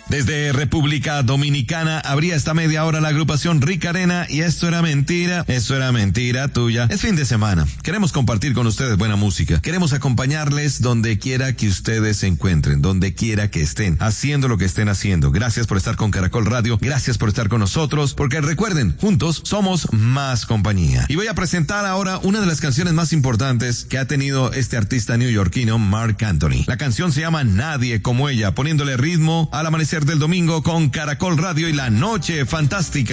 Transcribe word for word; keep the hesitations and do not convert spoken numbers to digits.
Desde República Dominicana abría esta media hora la agrupación Rick Arena y esto era mentira, eso era mentira tuya. Es fin de semana. Queremos compartir con ustedes buena música. Queremos acompañarles donde quiera que ustedes se encuentren, donde quiera que estén, haciendo lo que estén haciendo. Gracias por estar con Caracol Radio. Gracias por estar con nosotros, porque recuerden, juntos somos más compañía. Y voy a presentar ahora una de las canciones más importantes que ha tenido este artista neoyorquino, Marc Anthony. La canción se llama Nadie como ella, poniéndole ritmo al amanecer del domingo con Caracol Radio y la noche fantástica.